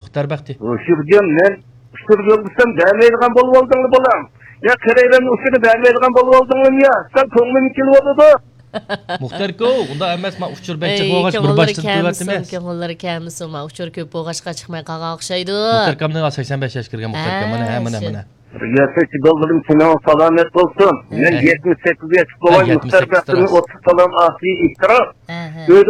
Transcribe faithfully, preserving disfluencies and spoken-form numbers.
Muhtar Bakti. Şurgen men şur yolbusam dämeydigan bolup aldyňmy bolam. Ya kereýlen usyny dämeydigan bolup aldyňmy ya? Sen köňlüň kilip oldy. Muhtar ko, unda emas ma uçur bençe boğaç bir baştan döwet emas. Köňlüleri kämisi ma uçur köp boğaçka çykmay qalgan okşaýdy. Muhtar kamdan seksen beş yaş kirgen muhtar kam mana ha mana mana. Riyaseti doldurun sinan salamet olsun. Men yetmiş sekiz yaş bolan muhtar Bakti'nin otuz salam ahli itiraf.